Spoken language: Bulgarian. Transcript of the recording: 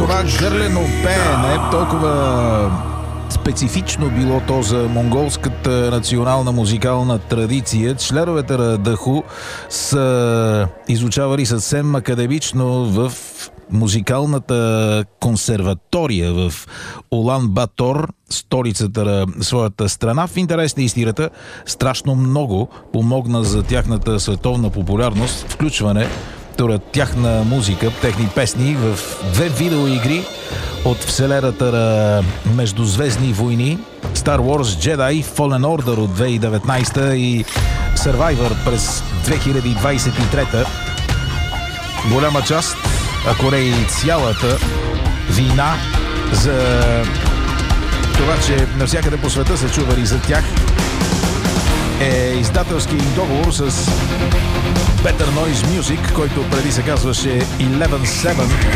Това гърлено пеене толкова специфично било то за монголската национална музикална традиция. Членовете на Даху са изучавали съвсем академично в музикалната консерватория в Улан Батор, столицата на своята страна. В интерес на истината страшно много помогна за тяхната световна популярност включване тяхна музика, техни песни в две видеоигри от вселената на Междузвездни войни: Star Wars Jedi Fallen Order от 2019 и Survivor през 2023. Голяма част, ако не и цялата вина за това, че навсякъде по света са чували за тях, е издателски договор с Better Noise Music, който преди се казваше 11-7.